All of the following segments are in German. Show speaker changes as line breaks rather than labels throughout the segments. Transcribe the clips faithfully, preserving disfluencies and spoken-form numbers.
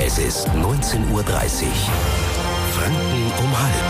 Es ist neunzehn Uhr dreißig. Franken um halb.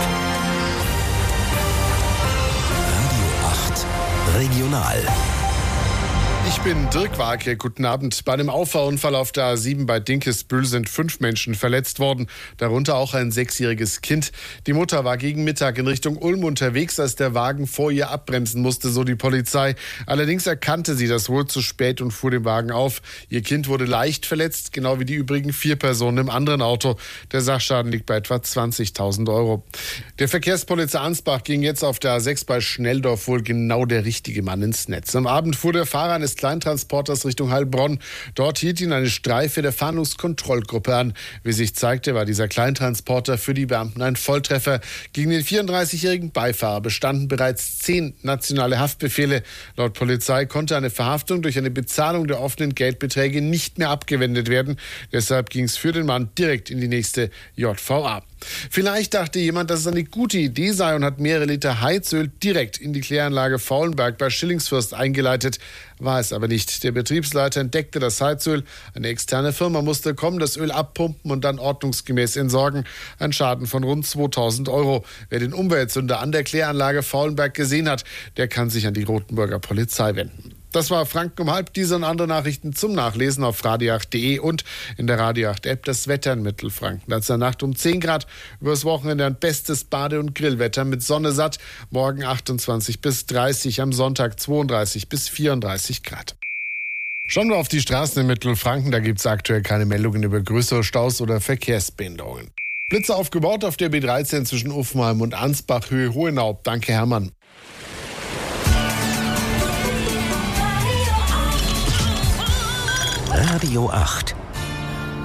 Radio acht Regional.
Ich bin Dirk Warke, guten Abend. Bei einem Auffahrunfall auf der A sieben bei Dinkelsbühl sind fünf Menschen verletzt worden, darunter auch ein sechsjähriges Kind. Die Mutter war gegen Mittag in Richtung Ulm unterwegs, als der Wagen vor ihr abbremsen musste, so die Polizei. Allerdings erkannte sie das wohl zu spät und fuhr den Wagen auf. Ihr Kind wurde leicht verletzt, genau wie die übrigen vier Personen im anderen Auto. Der Sachschaden liegt bei etwa zwanzigtausend Euro. Der Verkehrspolizei Ansbach ging jetzt auf der A sechs bei Schnelldorf wohl genau der richtige Mann ins Netz. Am Abend fuhr der Fahrer eines Kleintransporters Richtung Heilbronn. Dort hielt ihn eine Streife der Fahndungskontrollgruppe an. Wie sich zeigte, war dieser Kleintransporter für die Beamten ein Volltreffer. Gegen den vierunddreißigjährigen Beifahrer bestanden bereits zehn nationale Haftbefehle. Laut Polizei konnte eine Verhaftung durch eine Bezahlung der offenen Geldbeträge nicht mehr abgewendet werden. Deshalb ging es für den Mann direkt in die nächste J V A. Vielleicht dachte jemand, dass es eine gute Idee sei und hat mehrere Liter Heizöl direkt in die Kläranlage Faulenberg bei Schillingsfürst eingeleitet. War es aber nicht. Der Betriebsleiter entdeckte das Heizöl. Eine externe Firma musste kommen, das Öl abpumpen und dann ordnungsgemäß entsorgen. Ein Schaden von rund zweitausend Euro. Wer den Umweltsünder an der Kläranlage Faulenberg gesehen hat, der kann sich an die Rotenburger Polizei wenden. Das war Franken um halb. Diese und andere Nachrichten zum Nachlesen auf radio acht punkt de und in der Radio acht App. Das Wetter in Mittelfranken. Das ist in der Nacht um zehn Grad. Übers Wochenende ein bestes Bade- und Grillwetter mit Sonne satt. Morgen achtundzwanzig bis dreißig, am Sonntag zweiunddreißig bis vierunddreißig Grad. Schauen wir auf die Straßen in Mittelfranken. Da gibt es aktuell keine Meldungen über größere Staus oder Verkehrsbehinderungen. Blitze aufgebaut auf der B dreizehn zwischen Uffenheim und Ansbach, Höhe Hohenau. Danke, Hermann.
Radio acht